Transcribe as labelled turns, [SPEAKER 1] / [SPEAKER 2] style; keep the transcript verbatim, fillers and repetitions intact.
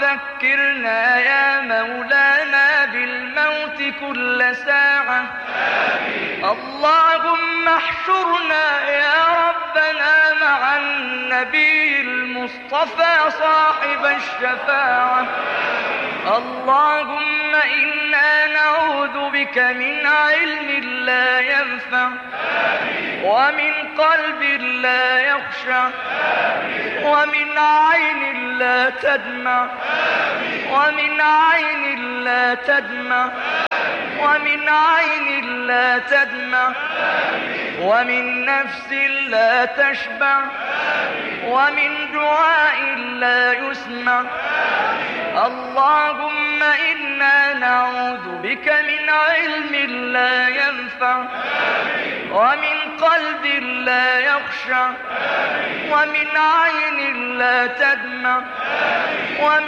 [SPEAKER 1] ذكرنا يا مولانا بالموت كل ساعة. اللهم احشرنا يا ربنا مع النبي المصطفى صاحب الشفاعة. اللهم إنا نعوذ بك من علم لا ينفع ومن قلب لا يخشع ومن عين لا تدمع ومن عين لا تدمع ومن عين لا تدمع ومن نفس لا تشبع ومن دعاء لا يسمع. اللهم إنا نعوذ بك من علم لا ينفع ومن قلب لا يخشع ومن عين لا تدمع ومن